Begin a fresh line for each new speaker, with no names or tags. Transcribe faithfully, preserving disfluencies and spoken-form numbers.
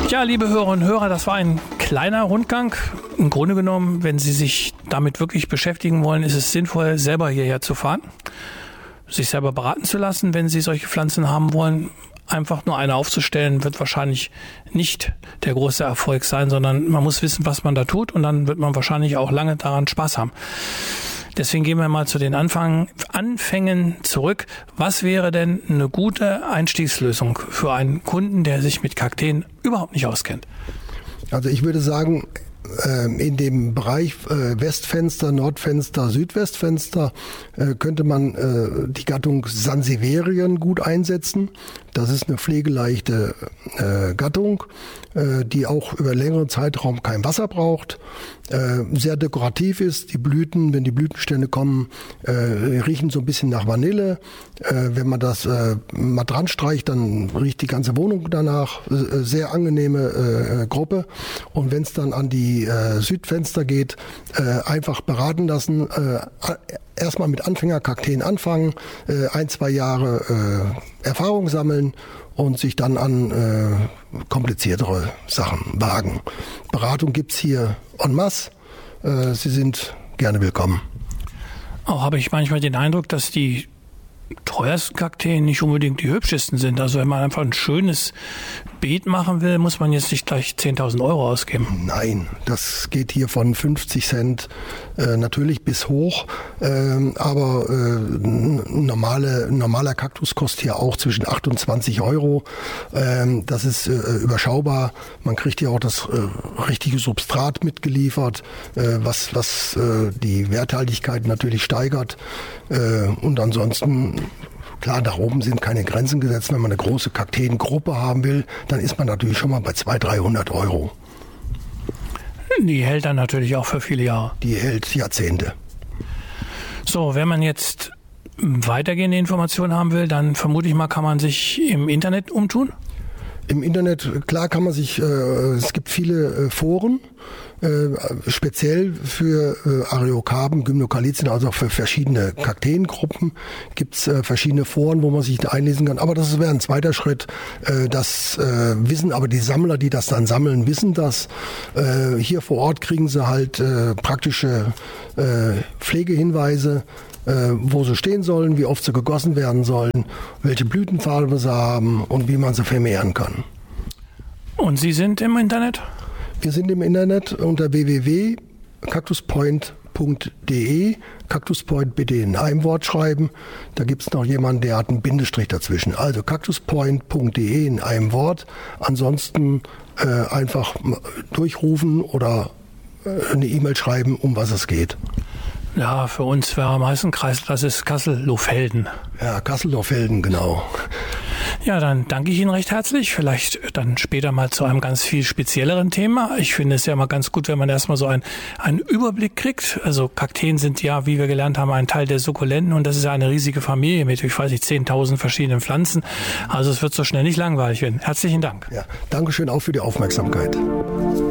Ja, liebe Hörerinnen und Hörer, das war ein kleiner Rundgang. Im Grunde genommen, wenn Sie sich damit wirklich beschäftigen wollen, ist es sinnvoll, selber hierher zu fahren, sich selber beraten zu lassen, wenn Sie solche Pflanzen haben wollen. Einfach nur eine aufzustellen, wird wahrscheinlich nicht der große Erfolg sein, sondern man muss wissen, was man da tut, und dann wird man wahrscheinlich auch lange daran Spaß haben. Deswegen gehen wir mal zu den Anfang, Anfängen zurück. Was wäre denn eine gute Einstiegslösung für einen Kunden, der sich mit Kakteen überhaupt nicht auskennt?
Also ich würde sagen, in dem Bereich Westfenster, Nordfenster, Südwestfenster könnte man die Gattung Sansevierien gut einsetzen. Das ist eine pflegeleichte Gattung, die auch über längeren Zeitraum kein Wasser braucht, sehr dekorativ ist. Die Blüten, wenn die Blütenstände kommen, riechen so ein bisschen nach Vanille. Wenn man das mal dran streicht, dann riecht die ganze Wohnung danach. Sehr angenehme Gruppe. Und wenn es dann an die äh, Südfenster geht, äh, einfach beraten lassen, äh, erstmal mit Anfängerkakteen anfangen, äh, ein, zwei Jahre äh, Erfahrung sammeln und sich dann an äh, kompliziertere Sachen wagen. Beratung gibt's hier en masse. Äh, Sie sind gerne willkommen.
Auch habe ich manchmal den Eindruck, dass die teuersten Kakteen nicht unbedingt die hübschesten sind. Also wenn man einfach ein schönes Beet machen will, muss man jetzt nicht gleich zehntausend Euro ausgeben.
Nein, das geht hier von fünfzig Cent äh, natürlich bis hoch. Ähm, aber äh, normale, normaler Kaktus kostet hier auch zwischen achtundzwanzig Euro. Ähm, das ist äh, überschaubar. Man kriegt hier auch das äh, richtige Substrat mitgeliefert, äh, was, was äh, die Werthaltigkeit natürlich steigert. Äh, und ansonsten, klar, nach oben sind keine Grenzen gesetzt. Wenn man eine große Kakteengruppe haben will, dann ist man natürlich schon mal bei zweihundert, dreihundert Euro.
Die hält dann natürlich auch für viele Jahre.
Die hält Jahrzehnte.
So, wenn man jetzt weitergehende Informationen haben will, dann vermute ich mal, kann man sich im Internet umtun?
Im Internet, klar, kann man sich, äh, es gibt viele äh, Foren, äh, speziell für äh, Areokarpen, Gymnocalizien, also auch für verschiedene Kakteengruppen gibt's äh, verschiedene Foren, wo man sich da einlesen kann. Aber das wäre ein zweiter Schritt. Äh, das äh, wissen aber die Sammler, die das dann sammeln, wissen das. Äh, hier vor Ort kriegen sie halt äh, praktische äh, Pflegehinweise, wo sie stehen sollen, wie oft sie gegossen werden sollen, welche Blütenfarbe sie haben und wie man sie vermehren kann.
Und Sie sind im Internet?
Wir sind im Internet unter w w w punkt cactuspoint punkt d e. Cactuspoint bitte in einem Wort schreiben. Da gibt es noch jemanden, der hat einen Bindestrich dazwischen. Also cactuspoint punkt d e in einem Wort. Ansonsten äh, einfach durchrufen oder äh, eine E-Mail schreiben, um was es geht.
Ja, für uns wäre am meisten Kreis, das ist Kassel-Lohfelden.
Ja, Kassel-Lohfelden, genau.
Ja, dann danke ich Ihnen recht herzlich. Vielleicht dann später mal zu einem ganz viel spezielleren Thema. Ich finde es ja mal ganz gut, wenn man erstmal so einen, einen Überblick kriegt. Also Kakteen sind ja, wie wir gelernt haben, ein Teil der Sukkulenten, und das ist ja eine riesige Familie mit, ich weiß nicht, zehntausend verschiedenen Pflanzen. Also es wird so schnell nicht langweilig werden. Herzlichen Dank.
Ja, Dankeschön auch für die Aufmerksamkeit.